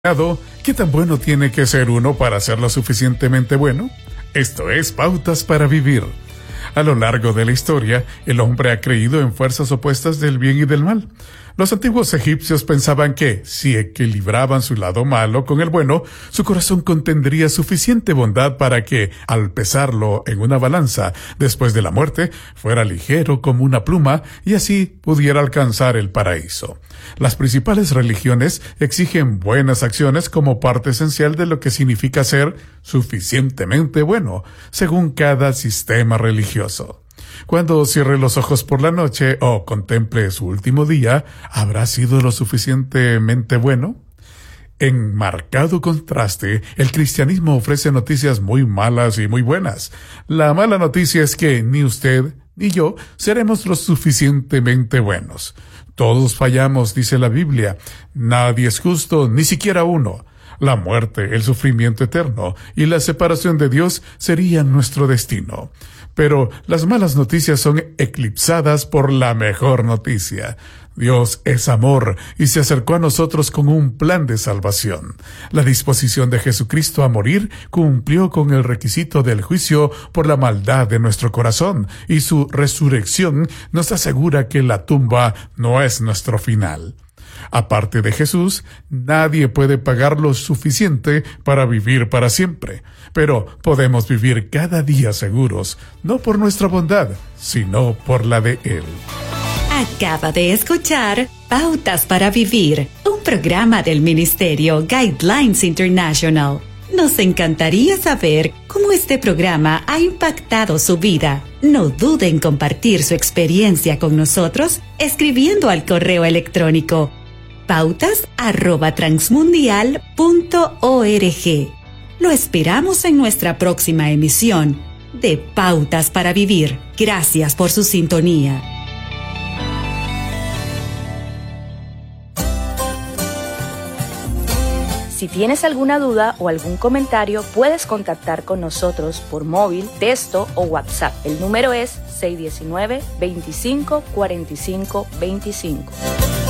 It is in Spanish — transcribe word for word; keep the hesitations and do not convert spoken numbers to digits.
¿Qué tan bueno tiene que ser uno para ser lo suficientemente bueno? Esto es Pautas para Vivir. A lo largo de la historia, el hombre ha creído en fuerzas opuestas del bien y del mal. Los antiguos egipcios pensaban que, si equilibraban su lado malo con el bueno, su corazón contendría suficiente bondad para que, al pesarlo en una balanza después de la muerte, fuera ligero como una pluma y así pudiera alcanzar el paraíso. Las principales religiones exigen buenas acciones como parte esencial de lo que significa ser suficientemente bueno, según cada sistema religioso. Cuando cierre los ojos por la noche o contemple su último día, ¿habrá sido lo suficientemente bueno? En marcado contraste, el cristianismo ofrece noticias muy malas y muy buenas. La mala noticia es que ni usted ni yo seremos lo suficientemente buenos. Todos fallamos, dice la Biblia. Nadie es justo, ni siquiera uno. La muerte, el sufrimiento eterno y la separación de Dios serían nuestro destino. Pero las malas noticias son eclipsadas por la mejor noticia. Dios es amor y se acercó a nosotros con un plan de salvación. La disposición de Jesucristo a morir cumplió con el requisito del juicio por la maldad de nuestro corazón, y su resurrección nos asegura que la tumba no es nuestro final. Aparte de Jesús, nadie puede pagar lo suficiente para vivir para siempre, pero podemos vivir cada día seguros, no por nuestra bondad, sino por la de Él. Acaba de escuchar Pautas para Vivir, un programa del Ministerio Guidelines International. Nos encantaría saber cómo este programa ha impactado su vida. No dude en compartir su experiencia con nosotros escribiendo al correo electrónico pautas arroba transmundial punto org. Lo esperamos en nuestra próxima emisión de Pautas para Vivir. Gracias por su sintonía. Si tienes alguna duda o algún comentario, puedes contactar con nosotros por móvil, texto o WhatsApp. El número es seis uno nueve, veinticinco, cuarenta y cinco veinticinco.